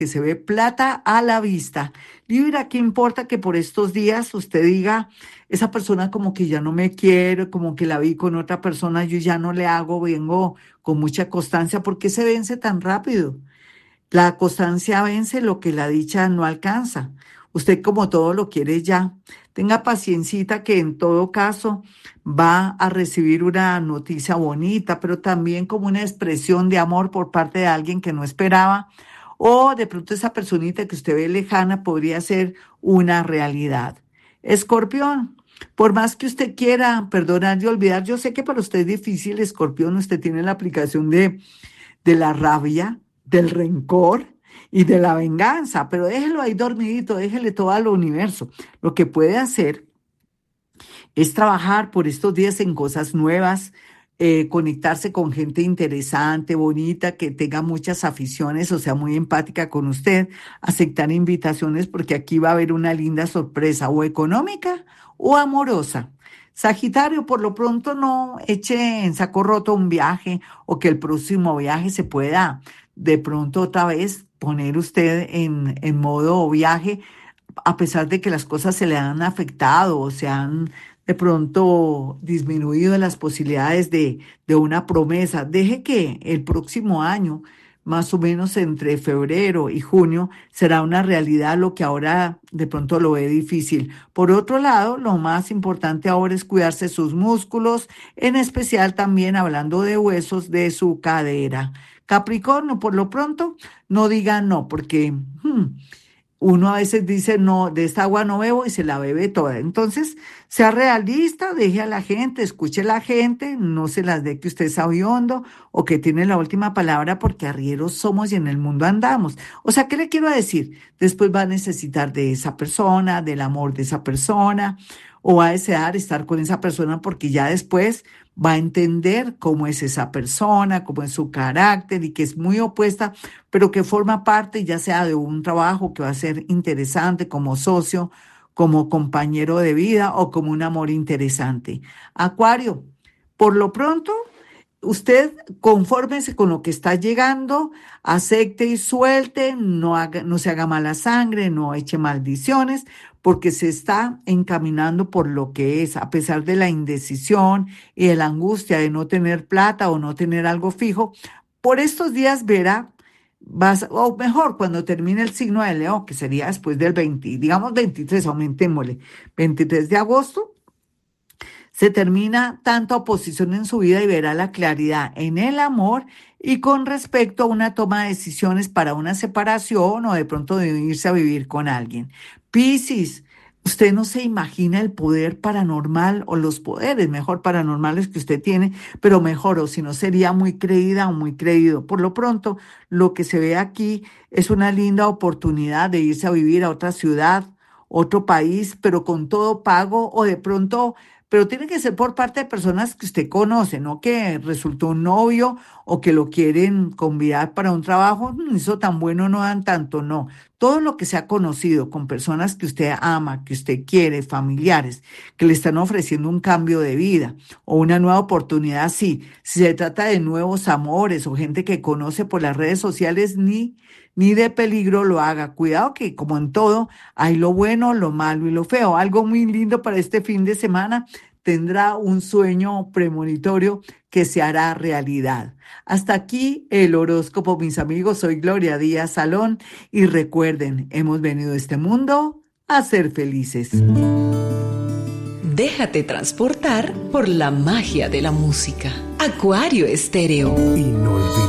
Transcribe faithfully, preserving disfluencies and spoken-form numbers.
que se ve plata a la vista. Libra, ¿qué importa que por estos días usted diga, esa persona como que ya no me quiere, como que la vi con otra persona, yo ya no le hago, vengo con mucha constancia? ¿Por qué se vence tan rápido? La constancia vence lo que la dicha no alcanza. Usted como todo lo quiere ya. Tenga paciencita que en todo caso va a recibir una noticia bonita, pero también como una expresión de amor por parte de alguien que no esperaba. O de pronto esa personita que usted ve lejana podría ser una realidad. Escorpión, por más que usted quiera perdonar y olvidar, yo sé que para usted es difícil, Escorpión, usted tiene la aplicación de de la rabia, del rencor y de la venganza, pero déjelo ahí dormidito, déjele todo al universo. Lo que puede hacer es trabajar por estos días en cosas nuevas, eh, conectarse con gente interesante, bonita, que tenga muchas aficiones, o sea, muy empática con usted, aceptar invitaciones porque aquí va a haber una linda sorpresa, o económica o amorosa. Sagitario, por lo pronto no eche en saco roto un viaje o que el próximo viaje se pueda de pronto otra vez poner usted en, en modo viaje, a pesar de que las cosas se le han afectado o se han de pronto disminuido las posibilidades de, de una promesa. Deje que el próximo año, más o menos entre febrero y junio, será una realidad lo que ahora de pronto lo ve difícil. Por otro lado, lo más importante ahora es cuidarse sus músculos, en especial también hablando de huesos de su cadera. Capricornio, por lo pronto, no diga no, porque hmm, uno a veces dice, no, de esta agua no bebo y se la bebe toda. Entonces, sea realista, deje a la gente, escuche a la gente, no se las dé que usted es sabiondo o que tiene la última palabra, porque arrieros somos y en el mundo andamos. O sea, ¿qué le quiero decir? Después va a necesitar de esa persona, del amor de esa persona, o va a desear estar con esa persona porque ya después va a entender cómo es esa persona, cómo es su carácter y que es muy opuesta, pero que forma parte ya sea de un trabajo que va a ser interesante como socio, como compañero de vida o como un amor interesante. Acuario, por lo pronto, usted confórmese con lo que está llegando, acepte y suelte, no haga, no se haga mala sangre, no eche maldiciones, porque se está encaminando por lo que es, a pesar de la indecisión y de la angustia de no tener plata o no tener algo fijo. Por estos días verá, vas, o mejor, cuando termine el signo de León, que sería después del veinte, digamos veintitrés, aumentémosle, veintitrés de agosto, se termina tanta oposición en su vida y verá la claridad en el amor y con respecto a una toma de decisiones para una separación o de pronto de irse a vivir con alguien. Piscis, usted no se imagina el poder paranormal o los poderes, mejor paranormales que usted tiene, pero mejor, o si no sería muy creída o muy creído. Por lo pronto, lo que se ve aquí es una linda oportunidad de irse a vivir a otra ciudad, otro país, pero con todo pago o de pronto, pero tiene que ser por parte de personas que usted conoce, no que resultó un novio o que lo quieren convidar para un trabajo. "Mm, eso tan bueno no dan tanto", no. Todo lo que se ha conocido con personas que usted ama, que usted quiere, familiares, que le están ofreciendo un cambio de vida o una nueva oportunidad, sí. Si se trata de nuevos amores o gente que conoce por las redes sociales, ni, ni de peligro lo haga. Cuidado que como en todo, hay lo bueno, lo malo y lo feo. Algo muy lindo para este fin de semana, tendrá un sueño premonitorio que se hará realidad. Hasta aquí el horóscopo, mis amigos. Soy Gloria Díaz Salón y recuerden, hemos venido a este mundo a ser felices. Déjate transportar por la magia de la música. Acuario Estéreo. Inolvidable.